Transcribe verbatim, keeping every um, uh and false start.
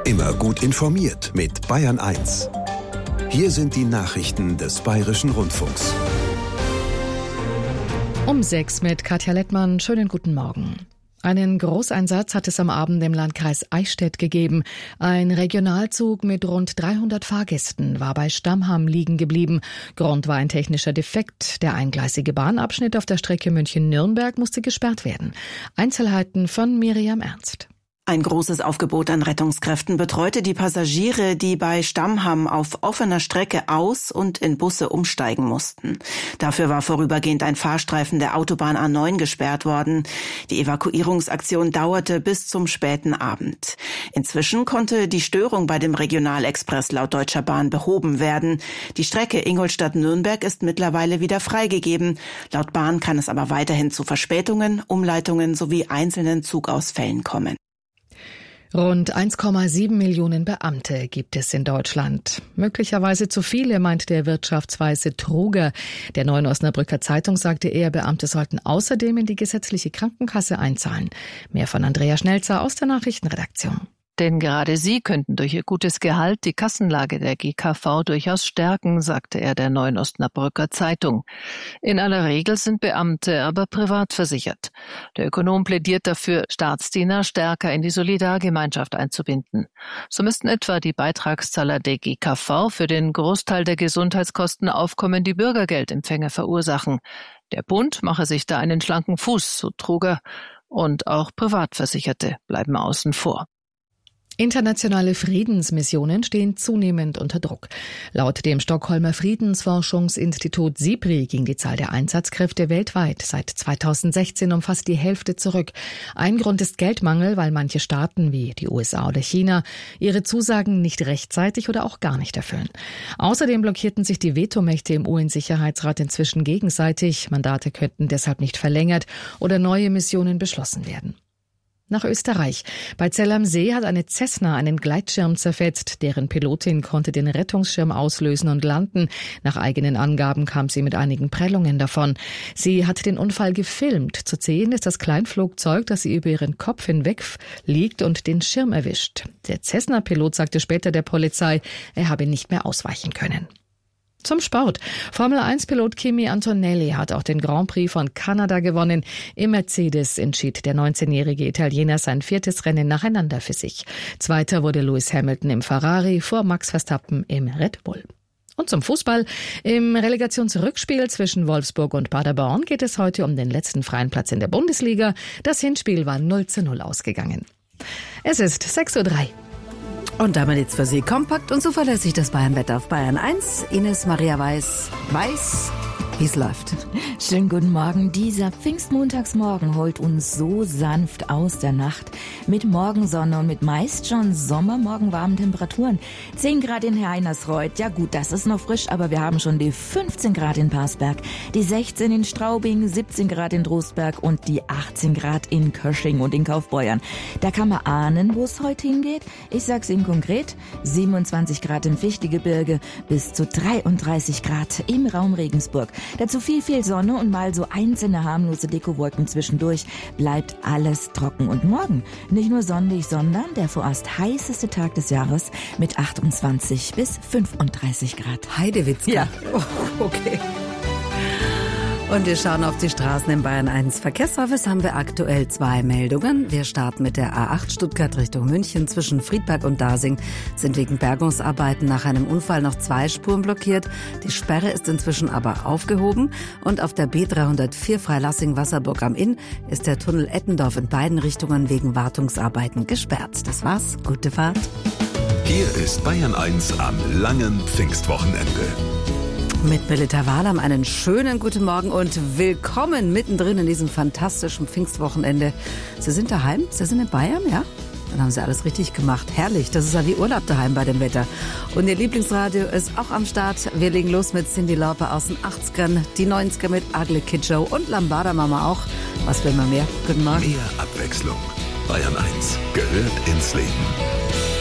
Immer gut informiert mit Bayern eins. Hier sind die Nachrichten des Bayerischen Rundfunks. Um sechs mit Katja Lettmann. Schönen guten Morgen. Einen Großeinsatz hat es am Abend im Landkreis Eichstätt gegeben. Ein Regionalzug mit rund dreihundert Fahrgästen war bei Stammham liegen geblieben. Grund war ein technischer Defekt. Der eingleisige Bahnabschnitt auf der Strecke München-Nürnberg musste gesperrt werden. Einzelheiten von Miriam Ernst. Ein großes Aufgebot an Rettungskräften betreute die Passagiere, die bei Stammham auf offener Strecke aus- und in Busse umsteigen mussten. Dafür war vorübergehend ein Fahrstreifen der Autobahn A neun gesperrt worden. Die Evakuierungsaktion dauerte bis zum späten Abend. Inzwischen konnte die Störung bei dem Regionalexpress laut Deutscher Bahn behoben werden. Die Strecke Ingolstadt-Nürnberg ist mittlerweile wieder freigegeben. Laut Bahn kann es aber weiterhin zu Verspätungen, Umleitungen sowie einzelnen Zugausfällen kommen. Rund eins Komma sieben Millionen Beamte gibt es in Deutschland. Möglicherweise zu viele, meint der Wirtschaftsweise Truger. Der Neuen Osnabrücker Zeitung sagte er, Beamte sollten außerdem in die gesetzliche Krankenkasse einzahlen. Mehr von Andrea Schnelzer aus der Nachrichtenredaktion. Denn gerade sie könnten durch ihr gutes Gehalt die Kassenlage der G K V durchaus stärken, sagte er der Neuen Osnabrücker Zeitung. In aller Regel sind Beamte aber privat versichert. Der Ökonom plädiert dafür, Staatsdiener stärker in die Solidargemeinschaft einzubinden. So müssten etwa die Beitragszahler der G K V für den Großteil der Gesundheitskosten aufkommen, die Bürgergeldempfänger verursachen. Der Bund mache sich da einen schlanken Fuß, so Truger, und auch Privatversicherte bleiben außen vor. Internationale Friedensmissionen stehen zunehmend unter Druck. Laut dem Stockholmer Friedensforschungsinstitut SIPRI ging die Zahl der Einsatzkräfte weltweit seit zweitausendsechzehn um fast die Hälfte zurück. Ein Grund ist Geldmangel, weil manche Staaten wie die U S A oder China ihre Zusagen nicht rechtzeitig oder auch gar nicht erfüllen. Außerdem blockierten sich die Vetomächte im U N-Sicherheitsrat inzwischen gegenseitig. Mandate könnten deshalb nicht verlängert oder neue Missionen beschlossen werden. Nach Österreich. Bei Zell am See hat eine Cessna einen Gleitschirm zerfetzt. Deren Pilotin konnte den Rettungsschirm auslösen und landen. Nach eigenen Angaben kam sie mit einigen Prellungen davon. Sie hat den Unfall gefilmt. Zu sehen ist das Kleinflugzeug, das sie über ihren Kopf hinweg liegt und den Schirm erwischt. Der Cessna-Pilot sagte später der Polizei, er habe nicht mehr ausweichen können. Zum Sport. Formel eins Pilot Kimi Antonelli hat auch den Grand Prix von Kanada gewonnen. Im Mercedes entschied der neunzehnjährige Italiener sein viertes Rennen nacheinander für sich. Zweiter wurde Lewis Hamilton im Ferrari vor Max Verstappen im Red Bull. Und zum Fußball. Im Relegationsrückspiel zwischen Wolfsburg und Paderborn geht es heute um den letzten freien Platz in der Bundesliga. Das Hinspiel war null zu null ausgegangen. Es ist sechs Uhr drei. Und damit jetzt für Sie kompakt und zuverlässig das Bayernwetter auf Bayern eins. Ines Maria Weiß, weiß, wie es läuft. Schönen guten Morgen. Dieser Pfingstmontagsmorgen holt uns so sanft aus der Nacht. Mit Morgensonne und mit meist schon sommermorgenwarmen Temperaturen. zehn Grad in Heinersreuth. Ja gut, das ist noch frisch, aber wir haben schon die fünfzehn Grad in Parsberg, die sechzehn in Straubing, siebzehn Grad in Drosberg und die achtzehn Grad in Kösching und in Kaufbeuern. Da kann man ahnen, wo es heute hingeht. Ich sag's Ihnen konkret. siebenundzwanzig Grad im Fichtelgebirge bis zu dreiunddreißig Grad im Raum Regensburg. Dazu viel, viel Sonne und mal so einzelne harmlose Dekowolken zwischendurch. Bleibt alles trocken. Und morgen nicht nur sonnig, sondern der vorerst heißeste Tag des Jahres mit achtundzwanzig bis fünfunddreißig Grad. Heidewitzka. Ja. Oh, okay. Und wir schauen auf die Straßen im Bayern eins Verkehrsservice. Haben wir aktuell zwei Meldungen. Wir starten mit der A acht Stuttgart Richtung München. Zwischen Friedberg und Dasing sind wegen Bergungsarbeiten nach einem Unfall noch zwei Spuren blockiert. Die Sperre ist inzwischen aber aufgehoben. Und auf der B dreihundertvier Freilassing-Wasserburg am Inn ist der Tunnel Ettendorf in beiden Richtungen wegen Wartungsarbeiten gesperrt. Das war's. Gute Fahrt. Hier ist Bayern eins am langen Pfingstwochenende. Mit Melita Wahlam einen schönen guten Morgen und willkommen mittendrin in diesem fantastischen Pfingstwochenende. Sie sind daheim? Sie sind in Bayern, ja? Dann haben Sie alles richtig gemacht. Herrlich, das ist ja wie Urlaub daheim bei dem Wetter. Und Ihr Lieblingsradio ist auch am Start. Wir legen los mit Cyndi Lauper aus den achtzigern, die neunziger mit Ugly Kid Joe und Lambada Mama auch. Was will man mehr? Guten Morgen. Mehr Abwechslung. Bayern eins gehört ins Leben.